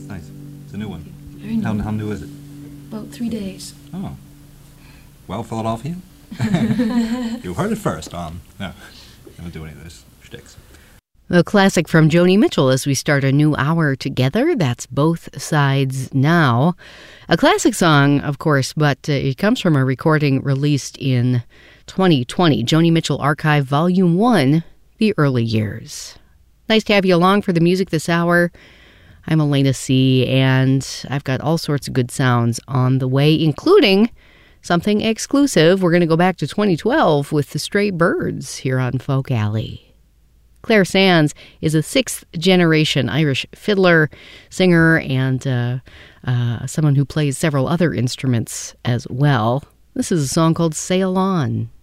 Nice. It's a new one. Very new. How new is it? About 3 days. Oh. Well, Philadelphia. You heard it first on... No, I don't do any of those shticks. A classic from Joni Mitchell as we start a new hour together. That's Both Sides Now. A classic song, of course, but it comes from a recording released in 2020. Joni Mitchell Archive Volume 1, The Early Years. Nice to have you along for the music this hour. I'm Elena C., and I've got all sorts of good sounds on the way, including something exclusive. We're going to go back to 2012 with the Stray Birds here on Folk Alley. Claire Sands is a sixth-generation Irish fiddler, singer, and someone who plays several other instruments as well. This is a song called Sail On.